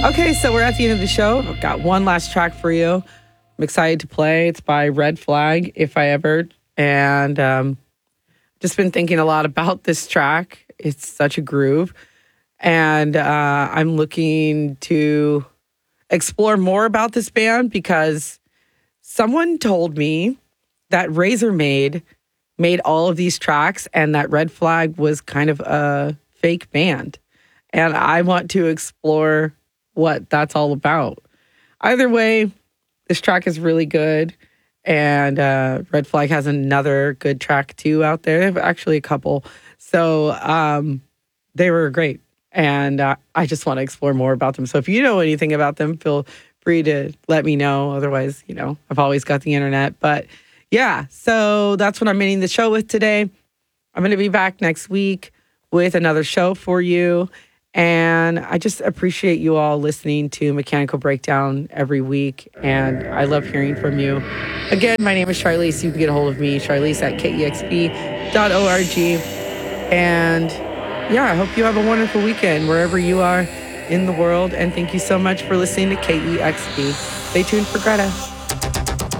Okay, so we're at the end of the show. I've got one last track for you. I'm excited to play. It's by Red Flag, If I Ever. And just been thinking a lot about this track. It's such a groove. And I'm looking to explore more about this band because someone told me that Razor made all of these tracks and that Red Flag was kind of a fake band. And I want to explore what that's all about. Either way, this track is really good. And Red Flag has another good track too out there. They have actually a couple. So they were great. And I just want to explore more about them. So if you know anything about them, feel free to let me know. Otherwise, I've always got the internet. But yeah, so that's what I'm ending the show with today. I'm going to be back next week with another show for you. And I just appreciate you all listening to Mechanical Breakdown every week. And I love hearing from you. Again, my name is Charlize. You can get a hold of me, Charlize at kexp.org. And yeah, I hope you have a wonderful weekend wherever you are in the world. And thank you so much for listening to KEXP. Stay tuned for Greta.